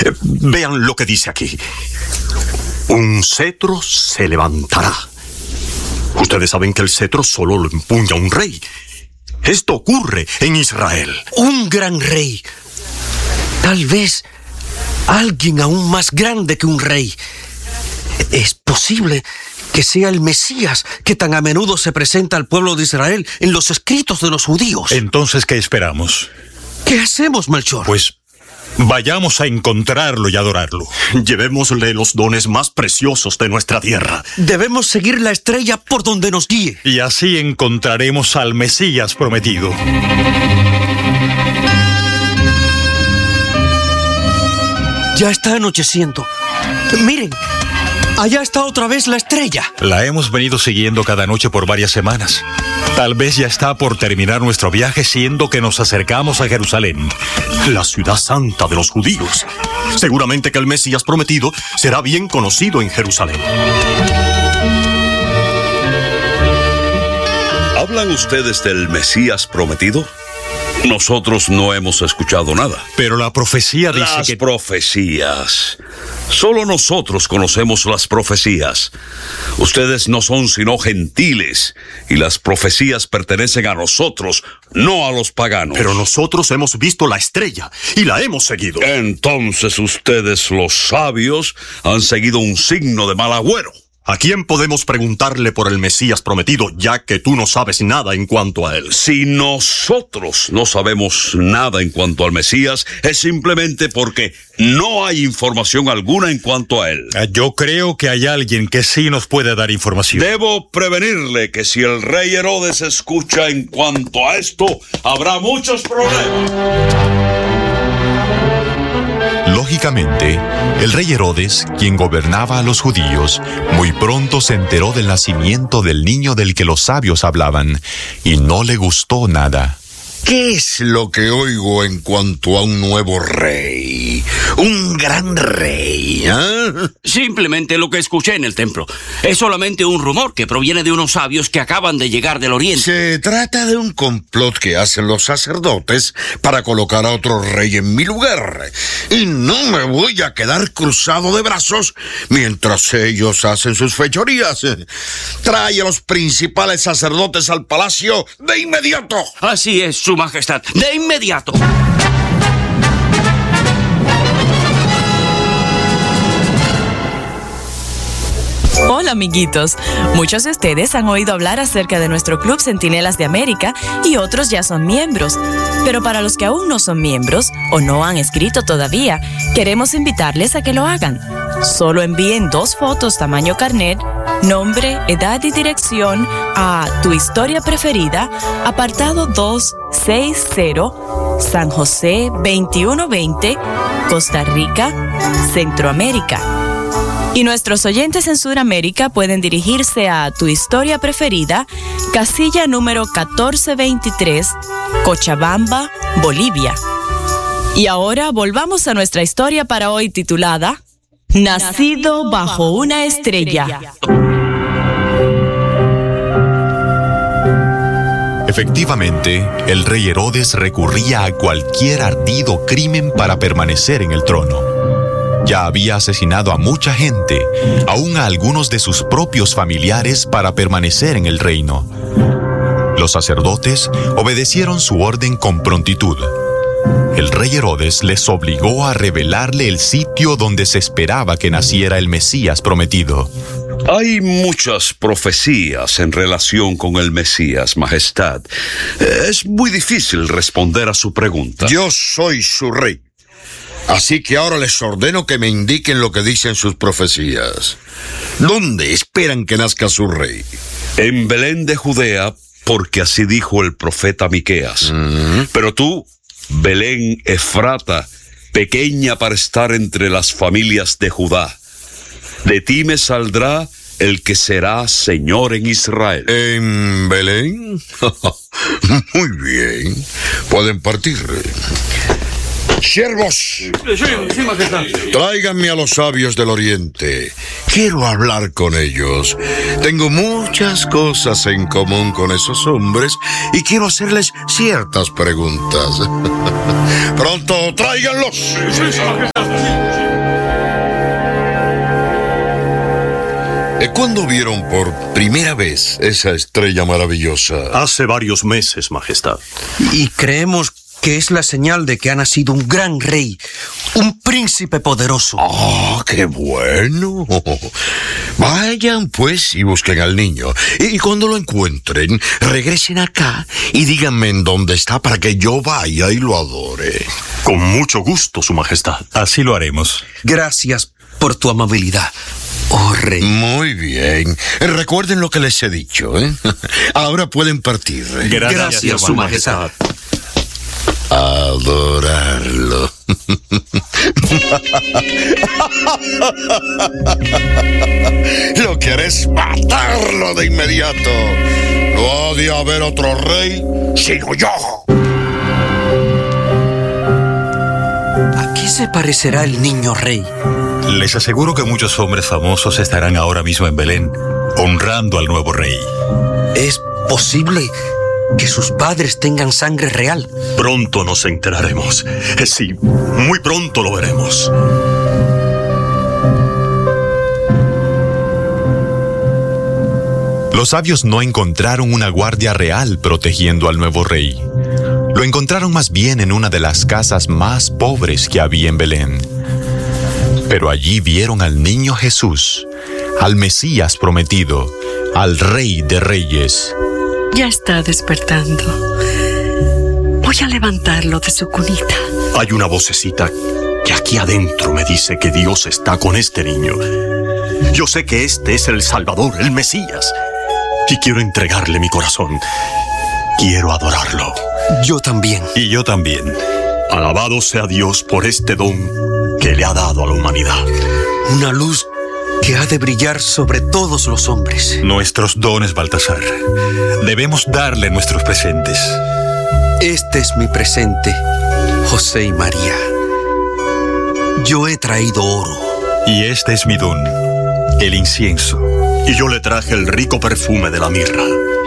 Vean lo que dice aquí. Un cetro se levantará. Ustedes saben que el cetro solo lo empuña un rey. Esto ocurre en Israel. Un gran rey. Tal vez alguien aún más grande que un rey. Es posible que sea el Mesías que tan a menudo se presenta al pueblo de Israel en los escritos de los judíos. Entonces, ¿qué esperamos? ¿Qué hacemos, Melchor? Pues vayamos a encontrarlo y adorarlo. Llevémosle los dones más preciosos de nuestra tierra. Debemos seguir la estrella por donde nos guíe. Y así encontraremos al Mesías prometido. Ya está anocheciendo. Miren, allá está otra vez la estrella. La hemos venido siguiendo cada noche por varias semanas. Tal vez ya está por terminar nuestro viaje, siendo que nos acercamos a Jerusalén. La ciudad santa de los judíos. Seguramente que el Mesías prometido será bien conocido en Jerusalén. ¿Hablan ustedes del Mesías prometido? Nosotros no hemos escuchado nada. Pero la profecía dice Las que... profecías. Solo nosotros conocemos las profecías. Ustedes no son sino gentiles, y las profecías pertenecen a nosotros, no a los paganos. Pero nosotros hemos visto la estrella y la hemos seguido. Entonces ustedes, los sabios, han seguido un signo de mal agüero. ¿A quién podemos preguntarle por el Mesías prometido, ya que tú no sabes nada en cuanto a él? Si nosotros no sabemos nada en cuanto al Mesías, es simplemente porque no hay información alguna en cuanto a él. Yo creo que hay alguien que sí nos puede dar información. Debo prevenirle que si el rey Herodes escucha en cuanto a esto, habrá muchos problemas. Lógicamente, el rey Herodes, quien gobernaba a los judíos, muy pronto se enteró del nacimiento del niño del que los sabios hablaban, y no le gustó nada. ¿Qué es lo que oigo en cuanto a un nuevo rey? Un gran rey, ¿eh? Simplemente lo que escuché en el templo. Es solamente un rumor que proviene de unos sabios que acaban de llegar del oriente. Se trata de un complot que hacen los sacerdotes para colocar a otro rey en mi lugar. Y no me voy a quedar cruzado de brazos mientras ellos hacen sus fechorías. Trae a los principales sacerdotes al palacio de inmediato. Así es, Su Majestad. De inmediato. Hola, amiguitos. Muchos de ustedes han oído hablar acerca de nuestro Club Centinelas de América y otros ya son miembros. Pero para los que aún no son miembros o no han escrito todavía, queremos invitarles a que lo hagan. Solo envíen 2 fotos tamaño carnet, nombre, edad y dirección a Tu Historia Preferida, apartado 260, San José 2120, Costa Rica, Centroamérica. Y nuestros oyentes en Sudamérica pueden dirigirse a Tu Historia Preferida, casilla número 1423, Cochabamba, Bolivia. Y ahora volvamos a nuestra historia para hoy titulada Nacido bajo una estrella. Efectivamente, el rey Herodes recurría a cualquier ardido crimen para permanecer en el trono. Ya había asesinado a mucha gente, aún a algunos de sus propios familiares, para permanecer en el reino. Los sacerdotes obedecieron su orden con prontitud. El rey Herodes les obligó a revelarle el sitio donde se esperaba que naciera el Mesías prometido. Hay muchas profecías en relación con el Mesías, Majestad. Es muy difícil responder a su pregunta. Yo soy su rey. Así que ahora les ordeno que me indiquen lo que dicen sus profecías. ¿Dónde esperan que nazca su rey? En Belén de Judea, porque así dijo el profeta Miqueas. Pero tú, Belén Efrata, pequeña para estar entre las familias de Judá, de ti me saldrá el que será Señor en Israel. ¿En Belén? Muy bien. Pueden partir. ¡Siervos! Tráiganme a los sabios del oriente. Quiero hablar con ellos. Tengo muchas cosas en común con esos hombres y quiero hacerles ciertas preguntas. ¡Pronto, tráiganlos! ¿Cuándo vieron por primera vez esa estrella maravillosa? Hace varios meses, Majestad. Y creemos que es la señal de que ha nacido un gran rey, un príncipe poderoso. ¡Ah, qué bueno! Vayan, pues, y busquen al niño. Y cuando lo encuentren, regresen acá y díganme en dónde está para que yo vaya y lo adore. Con mucho gusto, Su Majestad. Así lo haremos. Gracias por tu amabilidad, oh rey. Muy bien. Recuerden lo que les he dicho, ¿eh? Ahora pueden partir. Gracias, Su Majestad. Adorarlo. Lo que haré es matarlo de inmediato. No ha de haber otro rey sino yo. ¿A qué se parecerá el niño rey? Les aseguro que muchos hombres famosos estarán ahora mismo en Belén, honrando al nuevo rey. ¿Es posible que sus padres tengan sangre real? Pronto nos enteraremos. Sí, muy pronto lo veremos. Los sabios no encontraron una guardia real protegiendo al nuevo rey. Lo encontraron más bien en una de las casas más pobres que había en Belén. Pero allí vieron al niño Jesús, al Mesías prometido, al Rey de Reyes. Ya está despertando. Voy a levantarlo de su cunita. Hay una vocecita que aquí adentro me dice que Dios está con este niño. Yo sé que este es el Salvador, el Mesías. Y quiero entregarle mi corazón. Quiero adorarlo. Yo también. Y yo también. Alabado sea Dios por este don que le ha dado a la humanidad. Una luz que ha de brillar sobre todos los hombres. Nuestros dones, Baltasar. Debemos darle nuestros presentes. Este es mi presente, José y María. Yo he traído oro. Y este es mi don, el incienso. Y yo le traje el rico perfume de la mirra.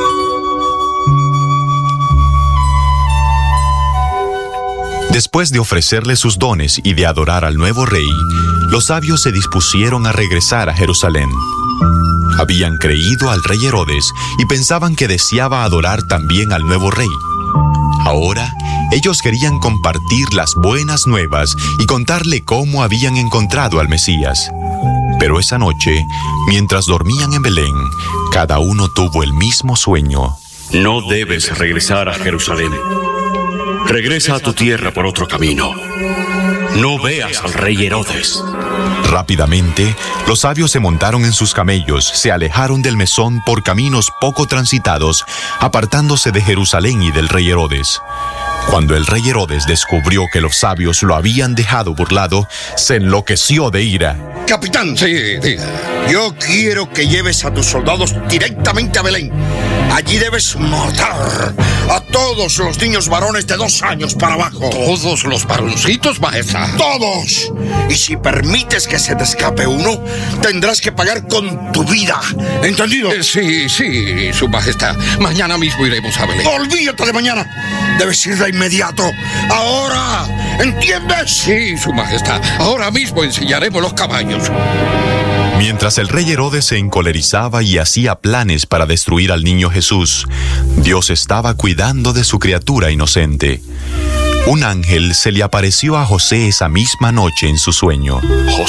Después de ofrecerle sus dones y de adorar al nuevo rey, los sabios se dispusieron a regresar a Jerusalén. Habían creído al rey Herodes y pensaban que deseaba adorar también al nuevo rey. Ahora, ellos querían compartir las buenas nuevas y contarle cómo habían encontrado al Mesías. Pero esa noche, mientras dormían en Belén, cada uno tuvo el mismo sueño. No debes regresar a Jerusalén. Regresa a tu tierra por otro camino. No veas al rey Herodes. Rápidamente, los sabios se montaron en sus camellos, se alejaron del mesón por caminos poco transitados, apartándose de Jerusalén y del rey Herodes. Cuando el rey Herodes descubrió que los sabios lo habían dejado burlado, se enloqueció de ira. Capitán, sí, diga. Yo quiero que lleves a tus soldados directamente a Belén. Allí debes matar a todos los niños varones de 2 años para abajo. ¿Todos los varoncitos, majestad? ¡Todos! Y si permites que se te escape uno, tendrás que pagar con tu vida. ¿Entendido? Sí, su majestad. Mañana mismo iremos a Belén. ¡Olvídate de mañana! Debes ir de inmediato. ¡Ahora! ¿Entiendes? Sí, su majestad. Ahora mismo enseñaremos los caballos. Mientras el rey Herodes se encolerizaba y hacía planes para destruir al niño Jesús, Dios estaba cuidando de su criatura inocente. Un ángel se le apareció a José esa misma noche en su sueño.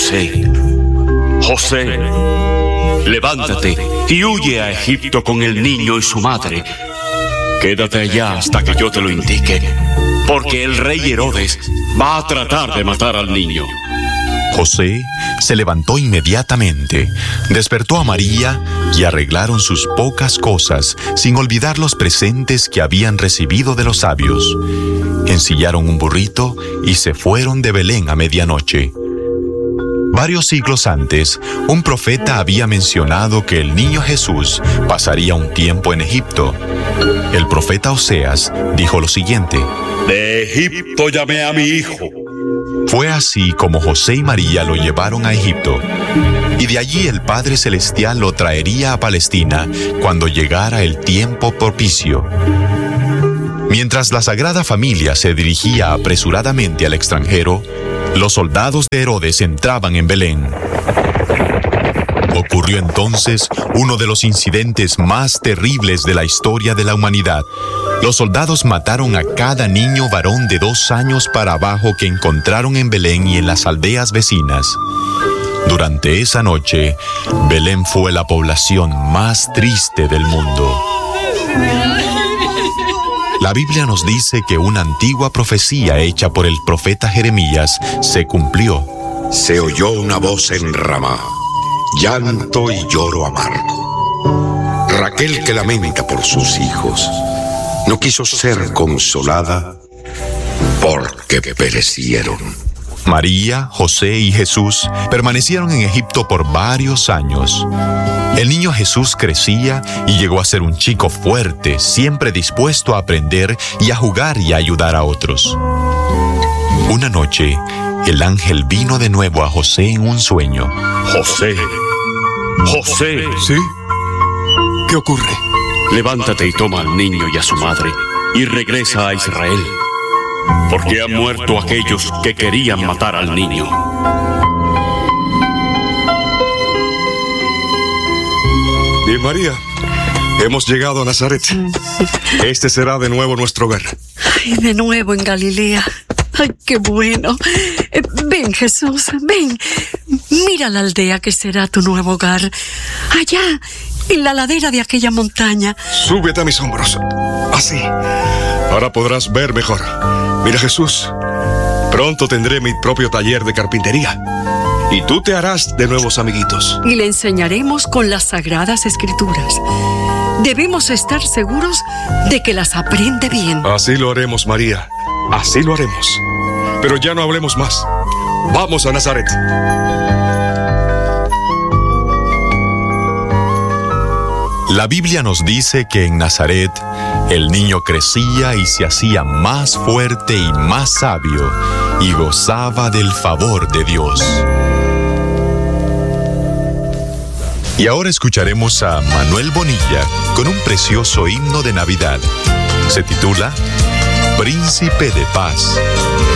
José, levántate y huye a Egipto con el niño y su madre. Quédate allá hasta que yo te lo indique, porque el rey Herodes va a tratar de matar al niño. José se levantó inmediatamente, despertó a María y arreglaron sus pocas cosas sin olvidar los presentes que habían recibido de los sabios. Ensillaron un burrito y se fueron de Belén a medianoche. Varios siglos antes, un profeta había mencionado que el niño Jesús pasaría un tiempo en Egipto. El profeta Oseas dijo lo siguiente: De Egipto llamé a mi hijo. Fue así como José y María lo llevaron a Egipto, y de allí el Padre Celestial lo traería a Palestina cuando llegara el tiempo propicio. Mientras la Sagrada Familia se dirigía apresuradamente al extranjero, los soldados de Herodes entraban en Belén. Ocurrió entonces uno de los incidentes más terribles de la historia de la humanidad. Los soldados mataron a cada niño varón de 2 años para abajo que encontraron en Belén y en las aldeas vecinas. Durante esa noche, Belén fue la población más triste del mundo. La Biblia nos dice que una antigua profecía hecha por el profeta Jeremías se cumplió. Se oyó una voz en Ramá, llanto y lloro amargo. Raquel, que lamenta por sus hijos, no quiso ser consolada porque perecieron. María, José y Jesús permanecieron en Egipto por varios años. El niño Jesús crecía y llegó a ser un chico fuerte, siempre dispuesto a aprender y a jugar y a ayudar a otros. Una noche, el ángel vino de nuevo a José en un sueño. José. José. ¿Sí? ¿Qué ocurre? Levántate y toma al niño y a su madre y regresa a Israel, porque han muerto aquellos que querían matar al niño. Bien, María, hemos llegado a Nazaret. Este será de nuevo nuestro hogar. Ay, de nuevo en Galilea. Ay, qué bueno. Ven, Jesús, ven. Mira la aldea que será tu nuevo hogar. Allá, en la ladera de aquella montaña. Súbete a mis hombros. Así. Ahora podrás ver mejor. Mira, Jesús, pronto tendré mi propio taller de carpintería. Y tú te harás de nuevos amiguitos. Y le enseñaremos con las Sagradas Escrituras. Debemos estar seguros de que las aprende bien. Así lo haremos, María. Así lo haremos. Pero ya no hablemos más. Vamos a Nazaret. La Biblia nos dice que en Nazaret el niño crecía y se hacía más fuerte y más sabio y gozaba del favor de Dios. Y ahora escucharemos a Manuel Bonilla con un precioso himno de Navidad. Se titula Príncipe de Paz.